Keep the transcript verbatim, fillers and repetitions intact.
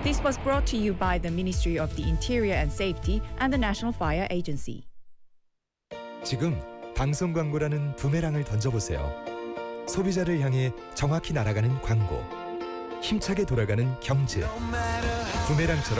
This was brought to you by the Ministry of the Interior and Safety and the National Fire Agency. 지금 방송 광고라는 부메랑을 던져보세요. 소비자를 향해 정확히 날아가는 광고. 힘차게 돌아가는 경제. 부메랑처럼